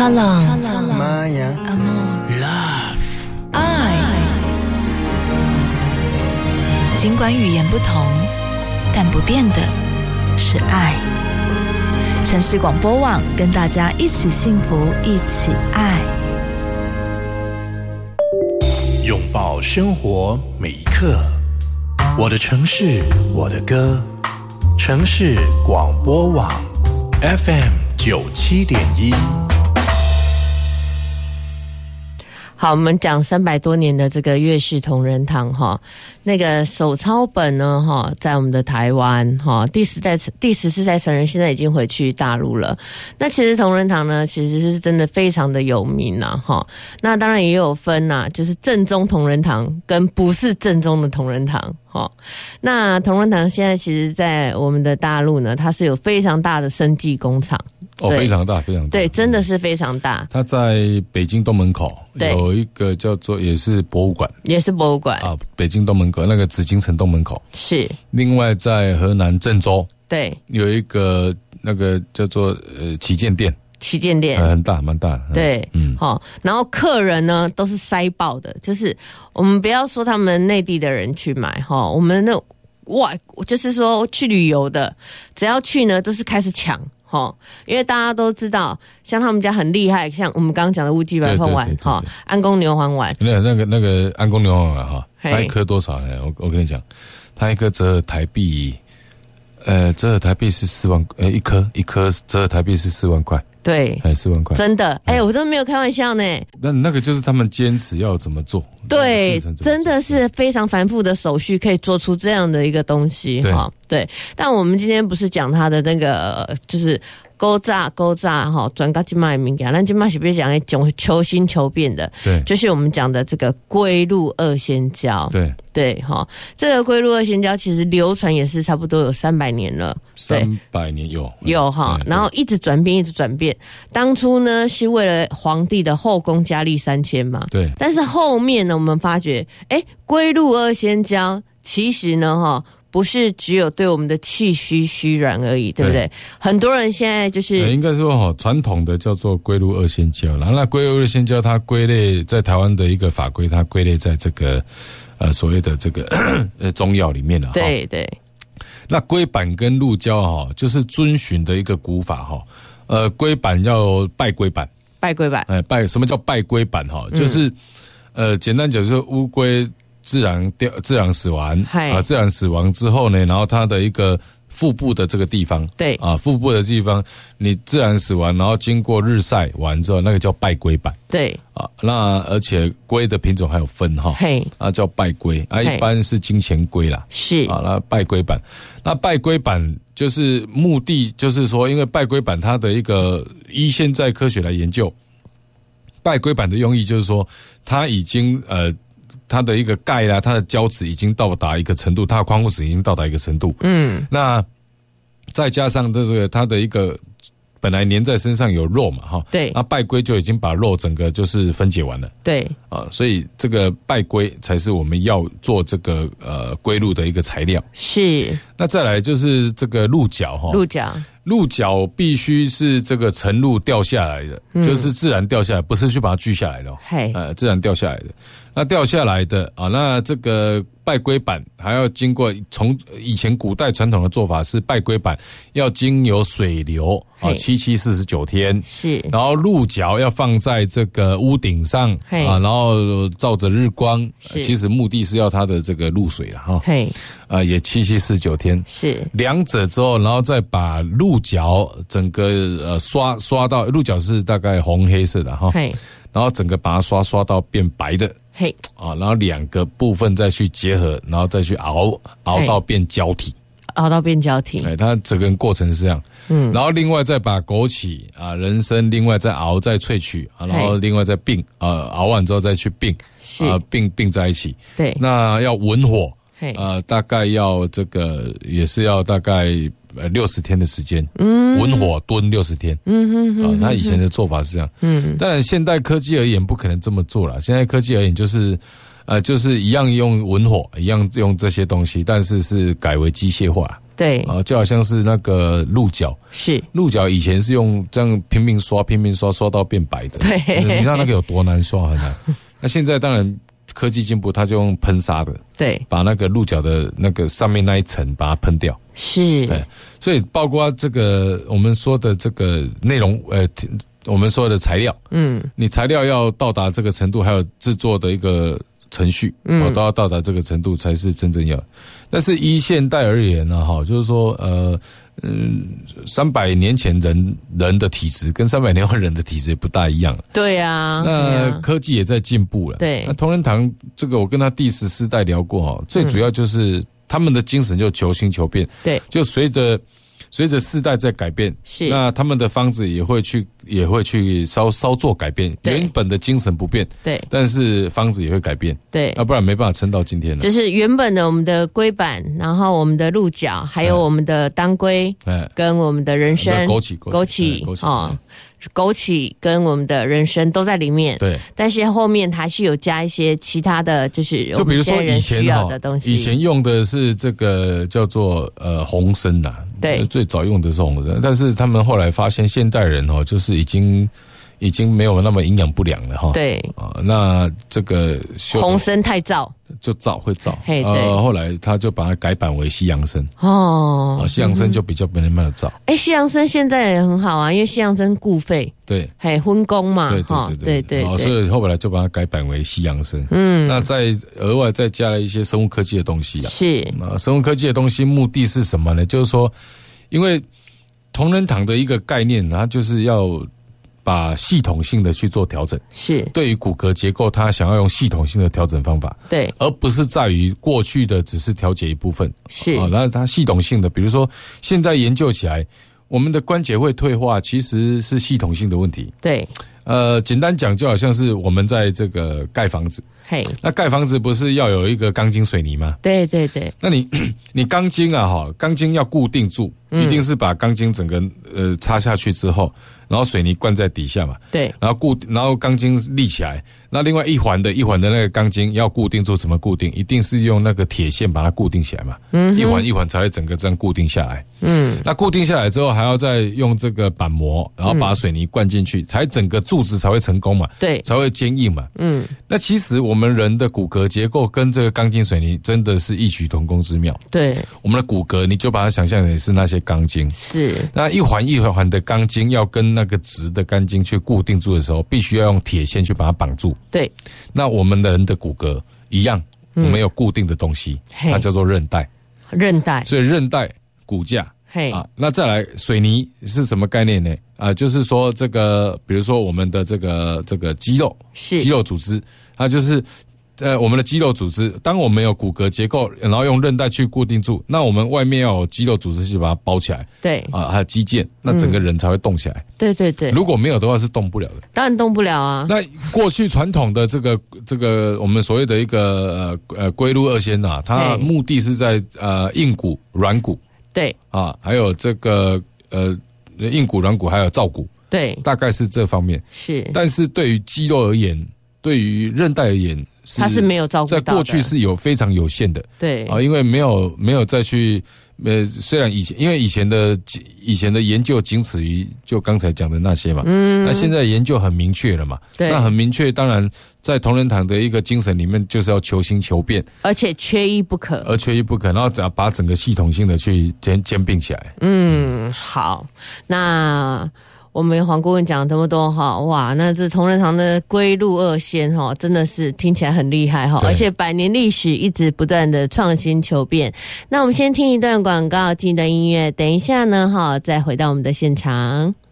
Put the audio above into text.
Salam Maya Amour Love 爱。尽管语言不同，但不变的是爱。城市广播网跟大家一起幸福，一起爱。 拥抱生活每一刻，我的城市，我的歌。城市广播网 FM97.1。 好，我们讲300多年的这个粤式同仁堂哈，那个手抄本呢哈，在我们的台湾哈，第14代传人现在已经回去大陆了。那其实同仁堂呢，其实是真的非常的有名呐哈。那当然也有分呐，就是正宗同仁堂跟不是正宗的同仁堂哈。那同仁堂现在其实在我们的大陆呢，它是有非常大的生技工厂。 哦，非常大，非常大， 对，真的是非常大。 它在北京东门口有一个叫做也是博物馆， 也是博物馆啊，北京东门口那个紫禁城东门口是。另外在河南郑州， 对， 有一个那个叫做旗舰店，很大，蛮大的。 对，好，然后客人呢都是塞爆的，就是我们不要说他们内地的人去买哈，我们那就是说去旅游的，只要去呢都是开始抢。因为大家都知道，像他们家很厉害，像我们刚刚讲的乌鸡白凤丸哈，安宫牛黄丸，那个安宫牛黄丸哈，它一颗多少呢？我跟你讲，它一颗折合台币，折合台币是4万，一颗折合台币是4万块。对，4万块，真的， 我都没有开玩笑呢。 那个就是他们坚持要怎么做， 对，真的是非常繁复的手续，可以做出这样的一个东西哈。对，但我们今天不是讲它的那个，就是勾炸哈，转到今麦名家，那今麦是不是讲求新求变的？对，就是我们讲的这个龟鹿二仙胶。对哈，这个龟鹿二仙胶其实流传也是差不多有300年了 ，300年有哈，然后一直转变。当初呢是为了皇帝的后宫佳丽3000嘛，对。但是后面呢，我们发觉，龟鹿二仙胶其实呢哈，不是只有对我们的气虚软而已，对不对？很多人现在就是应该说哈，传统的叫做龟鹿二仙胶，然后那龟鹿二仙胶它归类在台湾的一个法规，它归类在这个所谓的这个中药里面了。对。那龟板跟鹿胶哈，就是遵循的一个古法哈。龟板要拜龟板，什么叫拜龟板哈？就是简单讲就是乌龟自然死亡，自然死亡之后呢，然后它的一个腹部的这个地方，对啊，腹部的地方你自然死亡，然后经过日晒完之后，那个叫拜龟板，对啊，那而且龟的品种还有分哈，叫拜龟啊，一般是金钱龟啦，是啊，那拜龟板，那拜龟板就是目的就是说，因为拜龟板它的一个依现在科学来研究，拜龟板的用意就是说，它已经它的一个钙啦，它的胶质已经到达一个程度，它的矿物质已经到达一个程度。那再加上这个它的一个本来粘在身上有肉嘛，哈，对，那拜龟就已经把肉整个就是分解完了，对啊，所以这个拜龟才是我们要做这个龟鹿的一个材料。是，那再来就是这个鹿角哈，鹿角必须是这个晨露掉下来的，就是自然掉下来，不是去把它锯下来的，自然掉下来的。那掉下来的啊，那这个拜龟板还要经过从以前古代传统的做法是拜龟板要经由水流啊，749天是，然后鹿角要放在这个屋顶上啊，然后照着日光，其实目的是要它的这个露水了哈，也749天是，两者之后，然后再把鹿角整个刷到鹿角是大概红黑色的哈，然后整个把它刷到变白的。然后2个部分再去结合，然后再去熬到变胶体，它整个过程是这样。然后另外再把枸杞啊、人参，另外再熬再萃取然后另外再并熬完之后再去并并在一起。对，那要文火，大概要这个也是要大概60天的时间，文火炖60天，他以前的做法是这样，当然现代科技而言不可能这么做了，现在科技而言就是一样用文火，一样用这些东西，但是改为机械化。 对就好像是那个鹿角， 是鹿角以前是用这样拼命刷到变白的， 对， 你知道那个有多难刷很难。那现在当然科技进步，它就用喷砂的， 对， 把那个鹿角的那个上面那一层把它喷掉， 是， 对，所以包括这个我们说的这个内容，我们说的材料，你材料要到达这个程度，还有制作的一个程序，都要到达这个程度才是真正要。但是依现代而言呢，就是说300年前人的体质跟300年后人的体质也不大一样。 对啊， 那科技也在进步了。 对， 那同仁堂这个我跟他第14代聊过最主要就是他们的精神就求新求变。 对， 就随着世代在改变， 是那他们的方子也会去稍做改变，原本的精神不变， 对， 但是方子也会改变， 对， 不然没办法撑到今天了。 就是原本的我们的龟板，然后我们的鹿角，还有我们的当归，跟我们的人参、枸杞跟我们的人参都在里面，对，但是后面还是有加一些其他的，就是就比如说以前的东西， 以前用的是这个叫做红参呐， 对， 最早用的是红参，但是他们后来发现现代人就是已经没有那么营养不良了对那这个红参太燥， 就会燥，后来他就把它改版为西洋参西洋参就比较没那么燥。 西洋参现在也很好啊，因为西洋参固肺， 对， 分工嘛，对， 所以后来就把它改版为西洋参。那再额外再加了一些生物科技的东西啦。 是生物科技的东西目的是什么呢？就是说，因为同仁堂的一个概念，它就是要把系统性的去做调整，是对于骨骼结构，他想要用系统性的调整方法，对，而不是在于过去的只是调节一部分，是那它系统性的，比如说现在研究起来，我们的关节会退化，其实是系统性的问题，对，简单讲就好像是我们在这个盖房子，那盖房子不是要有一个钢筋水泥吗？对对对，那你钢筋钢筋要固定住，一定是把钢筋整个插下去之后，然后水泥灌在底下嘛，对，然后钢筋立起来，那另外一环的那个钢筋要固定住，怎么固定？一定是用那个铁线把它固定起来嘛，一环一环才会整个这样固定下来。那固定下来之后，还要再用这个板模，然后把水泥灌进去，才整个柱子才会成功嘛，对，才会坚硬嘛。那其实我们人的骨骼结构跟这个钢筋水泥真的是异曲同工之妙。对，我们的骨骼你就把它想象成是那些钢筋，是那一环一环的钢筋要跟那个直的钢筋去固定住的时候，必须要用铁线去把它绑住。对，那我们的人的骨骼一样，我们有固定的东西，它叫做韧带。所以韧带、骨架。那再来水泥是什么概念呢？就是说这个，比如说我们的这个肌肉组织，它就是我们的肌肉组织，当我们有骨骼结构，然后用韧带去固定住，那我们外面要有肌肉组织去把它包起来，对还有肌腱，那整个人才会动起来。对对对，如果没有的话是动不了的，当然动不了啊。那过去传统的这个我们所谓的一个龟鹿二仙它目的是在硬骨、软骨。对还有这个硬骨、软骨，还有造骨，对，大概是这方面。是，但是对于肌肉而言，对于韧带而言，它是没有照顾到的，在过去是非常有限的。对因为没有再去虽然因为以前的研究仅止于就刚才讲的那些嘛，那现在研究很明确了嘛，对，那很明确，当然在同仁堂的一个精神里面，就是要求新求变，而且缺一不可，然后只要把整个系统性的去兼并起来。好，那我们黄顾问讲了这么多哇，那这同仁堂的龟鹿二仙真的是听起来很厉害而且100年历史一直不断的创新求变。那我们先听一段广告，听一段音乐，等一下呢再回到我们的现场。